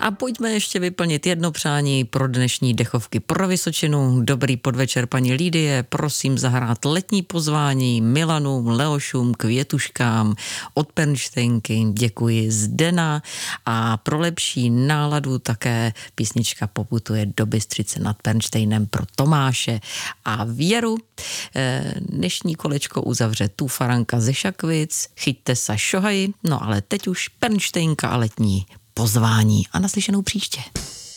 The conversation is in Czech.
A pojďme ještě vyplnit jedno přání pro dnešní dechovky pro Vysočinu. Dobrý podvečer, paní Lídie, prosím zahrát letní pozvání Milanům, Leošům, Květuškám od Pernštejnky, děkuji Zdena a pro lepší náladu také písnička poputuje do Bystřice nad Pernštejnem pro Tomáše a Věru. Dnešní kolečko uzavře Tufaranka ze Šakvic, chyťte sa šohaji, no ale teď už Pernštejnka a letní pozvání a naslyšenou příště.